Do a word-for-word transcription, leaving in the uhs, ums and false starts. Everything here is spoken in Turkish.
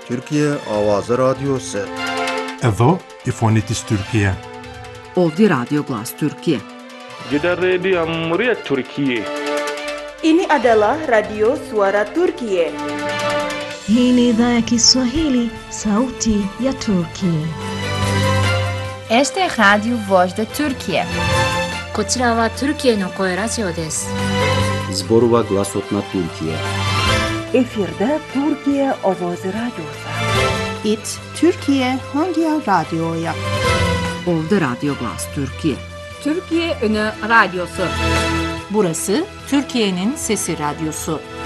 Türkiye Avazı Radyosu. Evo İfonitis Türkiye. Ovdi Radyo Glas Türkiye. Jeddah Radio Muria Türkiye. Ini adalah Radio Suara Turkiye. Hii ni idhaa ya Kiswahili, sauti ya Turkiye. Este es Radio Voz de Turkiye. こちらはトルキエの声ラジオです。 Zborova Glasotna Türkiye. Efirde Türkiye Avazı Radyosu. It Türkiye Hangi Radyo'ya? Ovdi Radyo Glas Türkiye. Türkiye Ünü Radyosu. Burası Türkiye'nin Sesi Radyosu.